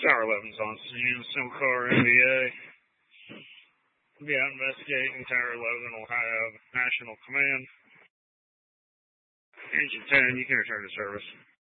Tower 11's on scene. Simcoe MBA. We'll be out investigating. Tower 11 will have National Command. Agent 10, you can return to service.